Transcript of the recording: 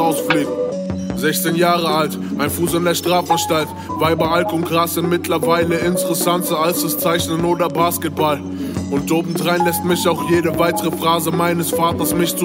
ausfliegt. 16 Jahre alt, ein Fuß in der Strafanstalt. Weiber, Alk und Gras sind mittlerweile interessanter als das Zeichnen oder Basketball. Und obendrein lässt mich auch jede weitere Phrase meines Vaters mich zu